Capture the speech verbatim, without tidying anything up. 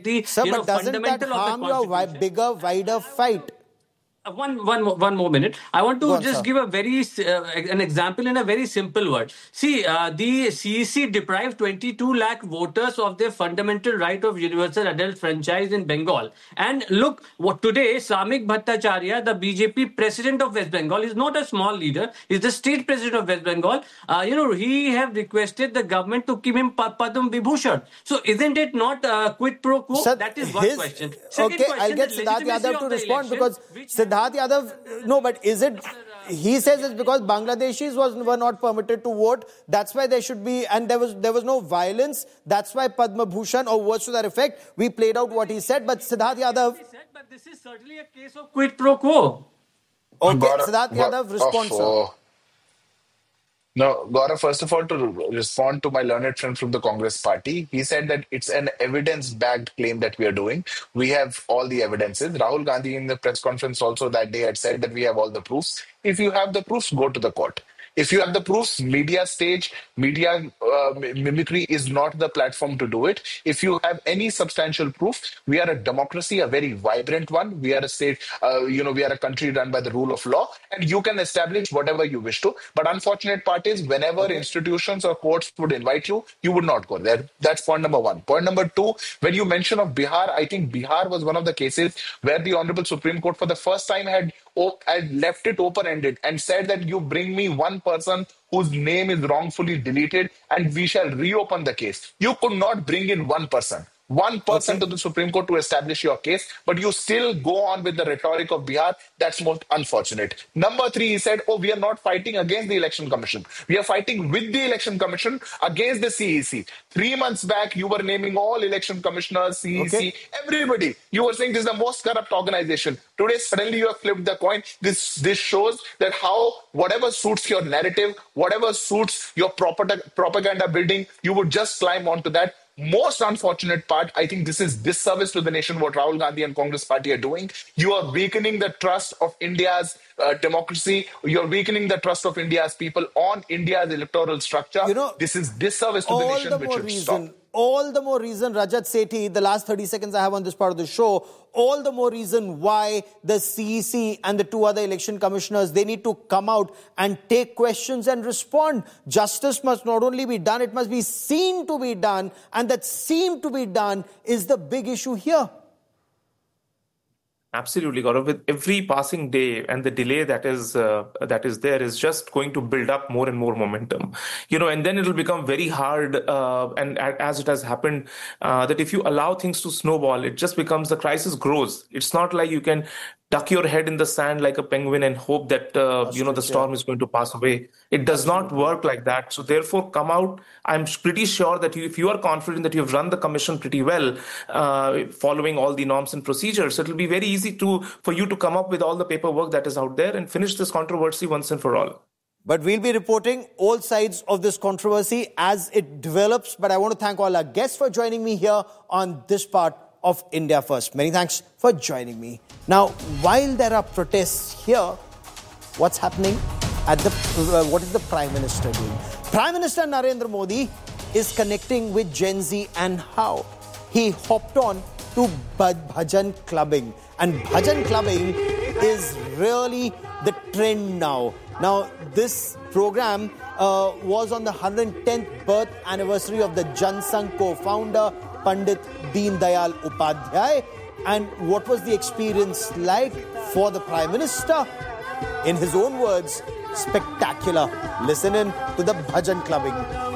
the Sir, you know, but doesn't that fundamental harm of the your wi- bigger, wider fight? Uh, One, one, mo- one more minute. I want to Go on, just sir. give a very uh, an example in a very simple word. See, uh, the C E C deprived twenty-two lakh voters of their fundamental right of universal adult franchise in Bengal. And look, what today, Samik Bhattacharya, the B J P president of West Bengal, is not a small leader. He's the state president of West Bengal. Uh, you know, he have requested the government to give him Pa- Padma Vibhushan. So, isn't it not uh, quid pro quo? Sir, That is one his- question. Second okay, question, I'll get the Siddharth legitimacy Yadav of to the respond election, because which Siddharth Yadav, no, but is it, he says it's because Bangladeshis was, were not permitted to vote. That's why there should be, and there was there was no violence. That's why Padma Bhushan or words to that effect. We played out what he said, but Siddharth Yadav. But this is certainly a case of quid pro quo. Okay, Gaurav- Siddharth Yadav, respond, of, sir. uh, No, Gaurav, first of all, to respond to my learned friend from the Congress party, he said that it's an evidence-backed claim that we are doing. We have all the evidences. Rahul Gandhi in the press conference also that day had said that we have all the proofs. If you have the proofs, go to the court. If you have the proofs, media stage, media uh, mimicry is not the platform to do it. If you have any substantial proof, we are a democracy, a very vibrant one. We are a state, uh, you know, we are a country run by the rule of law, and you can establish whatever you wish to. But unfortunate part is, whenever okay. institutions or courts would invite you, you would not go there. That's point number one. Point number two, when you mention of Bihar, I think Bihar was one of the cases where the Honorable Supreme Court for the first time had I left it open-ended and said that you bring me one person whose name is wrongfully deleted and we shall reopen the case. You could not bring in one person. One person okay. to the Supreme Court to establish your case, but you still go on with the rhetoric of Bihar. That's most unfortunate. Number three, he said, oh, we are not fighting against the Election Commission. We are fighting with the Election Commission against the C E C. Three months back, you were naming all election commissioners, C E C, okay. everybody. You were saying this is the most corrupt organization. Today, suddenly you have flipped the coin. This, this shows that how whatever suits your narrative, whatever suits your propaganda building, you would just climb onto that. Most unfortunate part, I think this is disservice to the nation, what Rahul Gandhi and Congress party are doing. You are weakening the trust of India's uh, democracy. You're weakening the trust of India's people on India's electoral structure. You know, this is disservice to the nation, the which more should reason, stop. All the more reason, Rajat Sethi, the last thirty seconds I have on this part of the show, all the more reason why the C E C and the two other election commissioners, they need to come out and take questions and respond. Justice must not only be done, it must be seen to be done. And that seem to be done is the big issue here. Absolutely, Gaurav. With every passing day and the delay that is uh, that is there is just going to build up more and more momentum, you know, and then it will become very hard. Uh, and as it has happened, uh, that if you allow things to snowball, it just becomes the crisis grows. It's not like you can tuck your head in the sand like a penguin and hope that uh, you know the storm is going to pass away. It does not work like that. So therefore, come out. I'm pretty sure that you, if you are confident that you've run the commission pretty well, uh, following all the norms and procedures, it will be very easy to for you to come up with all the paperwork that is out there and finish this controversy once and for all. But we'll be reporting all sides of this controversy as it develops. But I want to thank all our guests for joining me here on this part of India First. Many thanks for joining me. Now, while there are protests here, what's happening at the, uh, what is the Prime Minister doing? Prime Minister Narendra Modi is connecting with Gen Z, and how? He hopped on to bhajan clubbing. And bhajan clubbing is really the trend now. Now, this program uh, was on the one hundred tenth birth anniversary of the Jan Sangh co-founder, Pandit Deen Dayal Upadhyay. And what was the experience like for the Prime Minister? In his own words, spectacular. Listen in to the bhajan clubbing.